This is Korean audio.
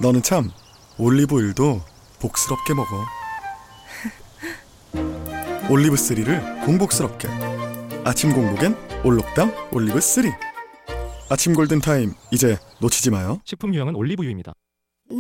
너는 참 올리브오일도 복스럽게 먹어. 올리브3를 공복스럽게. 아침 공복엔 올록당 올리브3. 아침 골든타임 이제 놓치지 마요. 식품 유형은 올리브유입니다.